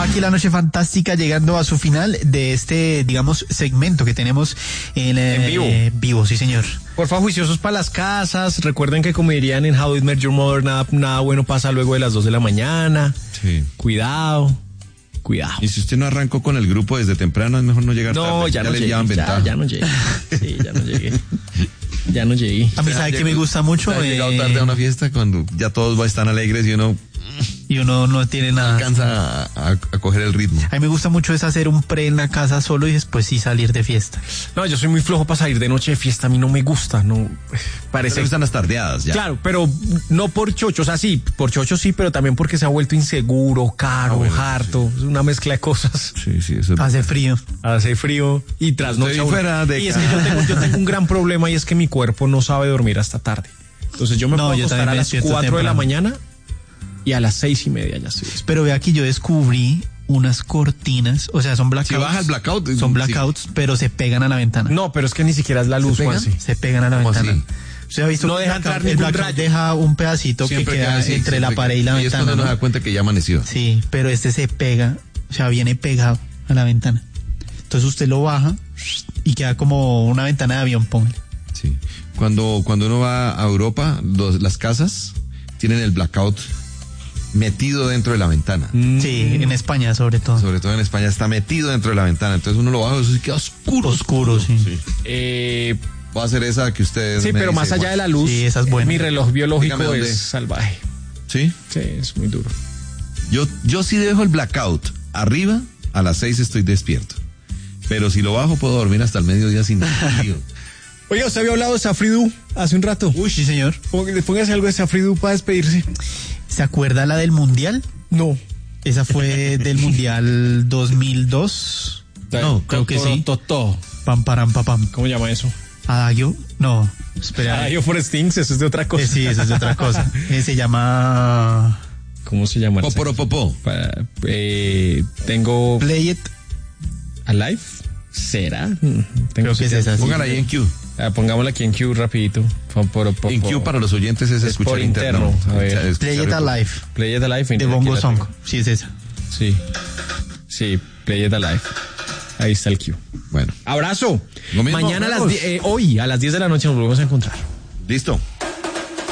aquí la noche fantástica, llegando a su final de este, digamos, segmento que tenemos en vivo. Vivo, sí señor. Porfa, juiciosos para las casas. Recuerden que, como dirían en How I Met Your Mother, nada bueno pasa luego de las 2 de la mañana. Sí. Cuidado. Y si usted no arrancó con el grupo desde temprano, es mejor no llegar tarde. No, ya no le llegué. llevan ventaja. Ya no llegué. Sí, ya no llegué. Ya no llegué. A mí, ¿sabe que me gusta mucho? ¿Ha llegado tarde a una fiesta cuando ya todos están alegres y uno no tiene nada. alcanza a coger el ritmo? A mí me gusta mucho es hacer un pre en la casa solo y después sí salir de fiesta. No, yo soy muy flojo para salir de noche de fiesta. A mí no me gusta, no. Parece Pero están las tardeadas ya. Claro, pero no por chocho, o sea, sí, por chocho sí, pero también porque se ha vuelto inseguro, caro, harto, sí. Es una mezcla de cosas. Sí, eso es. Hace frío Y trasnoche. Y es que yo tengo un gran problema, y es que mi cuerpo no sabe dormir hasta tarde. Entonces yo me puedo acostar a las 4 de la mañana y a las 6:30 ya estoy. Pero ve aquí, yo descubrí unas cortinas, o sea, son blackouts. Si baja el blackout. Son blackouts, sí. Pero se pegan a la ventana. No, pero es que ni siquiera es la luz, Juan. Se pegan a la ventana. Así? ¿Usted ha visto? No deja entrar ningún blackout rayo. deja un pedacito Siempre que queda así, entre la pared y la y ventana. es cuando nos da cuenta que ya amaneció. Sí, pero este se pega, o sea, viene pegado a la ventana. Entonces usted lo baja y queda como una ventana de avión, póngale. Sí. Cuando uno va a Europa, las casas tienen el blackout metido dentro de la ventana. Sí, en España sobre todo. Sobre todo en España está metido dentro de la ventana. Entonces uno lo baja y eso sí queda oscuro. Sí. Va a ser esa que ustedes. Sí, pero más allá de la luz, sí, esa es buena. Mi reloj biológico Dígame es salvaje. ¿Sí? Sí, es muy duro. Yo sí dejo el blackout arriba, a las 6 estoy despierto. Pero si lo bajo puedo dormir hasta el mediodía sin frío. Oye, usted había hablado de Safridu hace un rato. Uy, sí, señor. Póngase algo de Safridu para despedirse. ¿Se acuerda la del Mundial? No. Esa fue del Mundial 2002. No, creo que sí. Pam, param, papam. ¿Cómo llama eso? Adagio. No, espera. Adagio for Stings, eso es de otra cosa. Sí, eso es de otra cosa. Se llama... ¿Cómo se llama? Poporopopó. Tengo... Play It Alive. ¿Será? Creo que es esa. Póngala ahí en Q. Pongámosla aquí en Q rapidito. En Q para los oyentes es escuchar por interno. A ver. Play It Alive. Play It Alive. De Bongo Song. Sí, es esa. Sí, Play It Alive. Ahí está el Q. Bueno. Abrazo. Lo mismo, Mañana hoy a las 10 de la noche nos volvemos a encontrar. Listo.